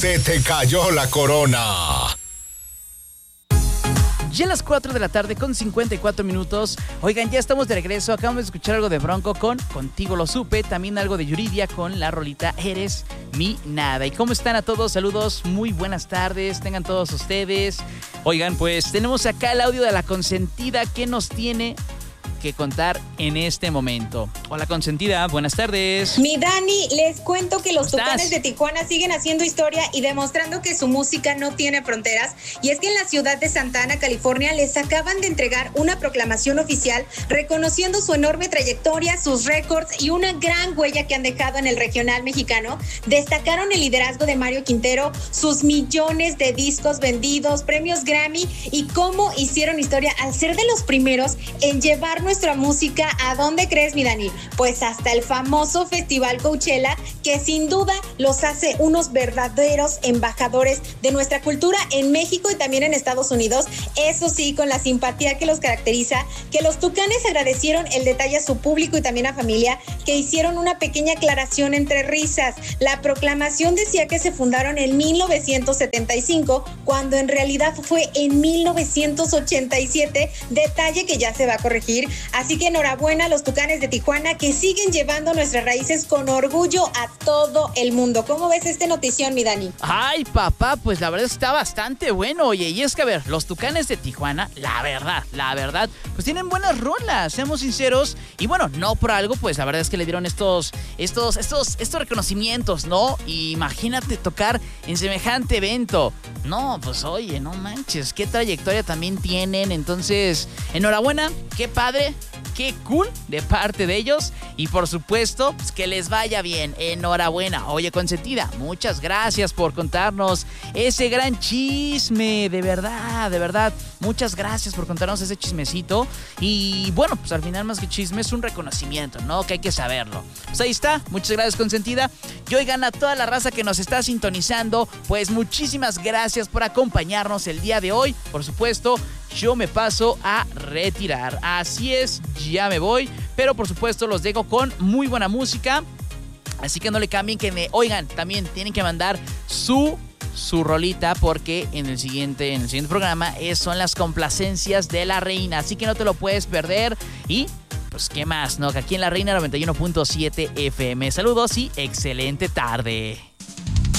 Se te cayó la corona. Ya a las 4 de la tarde con 54 minutos. Oigan, ya estamos de regreso. Acabamos de escuchar algo de Bronco con Contigo lo supe. También algo de Yuridia con la rolita Eres mi nada. ¿Y cómo están a todos? Saludos, muy buenas tardes. Tengan todos ustedes. Oigan, pues tenemos acá el audio de la consentida que nos tiene que contar en este momento. Hola consentida, buenas tardes. Mi Dani, les cuento que los Tucanes de Tijuana siguen haciendo historia y demostrando que su música no tiene fronteras. Y es que en la ciudad de Santa Ana, California, les acaban de entregar una proclamación oficial reconociendo su enorme trayectoria, sus récords y una gran huella que han dejado en el regional mexicano. Destacaron el liderazgo de Mario Quintero, sus millones de discos vendidos, premios Grammy y cómo hicieron historia al ser de los primeros en llevar nuestra música a dónde crees, mi Dani, pues hasta el famoso Festival Coachella, que sin duda los hace unos verdaderos embajadores de nuestra cultura en México y también en Estados Unidos. Eso sí, con la simpatía que los caracteriza, que los Tucanes agradecieron el detalle a su público y también a familia, que hicieron una pequeña aclaración entre risas. La proclamación decía que se fundaron en 1975, cuando en realidad fue en 1987, detalle que ya se va a corregir. Así que enhorabuena a los Tucanes de Tijuana, que siguen llevando nuestras raíces con orgullo a todo el mundo. ¿Cómo ves esta notición, mi Dani? Ay, papá, pues la verdad está bastante bueno. Oye, y es que a ver, los Tucanes de Tijuana, la verdad, pues tienen buenas rolas, seamos sinceros. Y bueno, no por algo, pues la verdad es que le dieron estos reconocimientos, ¿no? Y imagínate tocar en semejante evento. No, pues oye, no manches, qué trayectoria también tienen. Entonces, enhorabuena, qué padre, qué cool de parte de ellos. Y por supuesto, pues que les vaya bien. Enhorabuena. Oye, consentida, muchas gracias por contarnos ese gran chisme. De verdad. Muchas gracias por contarnos ese chismecito. Y bueno, pues al final más que chisme es un reconocimiento, ¿no? Que hay que saberlo. Pues ahí está. Muchas gracias, consentida. Y oigan, a toda la raza que nos está sintonizando, pues muchísimas gracias por acompañarnos el día de hoy. Por supuesto, yo me paso a retirar. Así es, ya me voy. Pero por supuesto los dejo con muy buena música. Así que no le cambien, oigan, también tienen que mandar su rolita, porque en el siguiente programa son las complacencias de la reina. Así que no te lo puedes perder. Y pues qué más, ¿no? Que aquí en La Reina 91.7 FM. Saludos y excelente tarde.